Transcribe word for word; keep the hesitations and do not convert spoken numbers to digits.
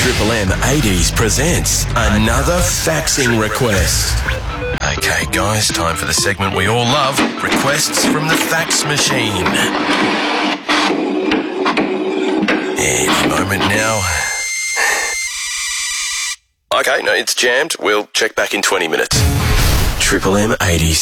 Triple M eighties presents another faxing request. Okay, guys, time for the segment we all love, requests from the fax machine. Any moment now. Okay, no, it's jammed. We'll check back in twenty minutes. Triple M eighties.